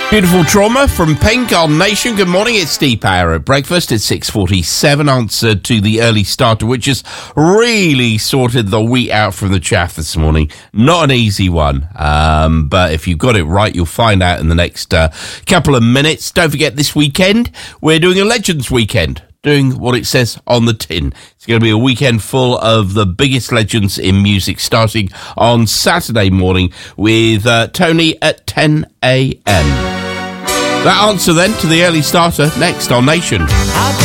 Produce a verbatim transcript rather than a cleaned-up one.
Beautiful Trauma from Pink on Nation. Good morning, it's Steve Power at breakfast. It's six forty-seven, answer to the early starter, which has really sorted the wheat out from the chaff this morning. Not an easy one, um, but if you've got it right, you'll find out in the next uh, couple of minutes. Don't forget, this weekend, we're doing a Legends Weekend. Doing what it says on the tin. It's going to be a weekend full of the biggest legends in music, starting on Saturday morning with uh, Tony at ten a.m. That answer then to the early starter next on Nation.